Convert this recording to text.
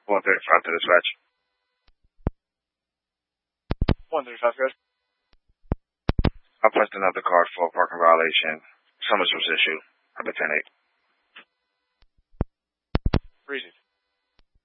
135 to dispatch. 135, good. I placed another card for a parking violation. Summons was issued. I've been 10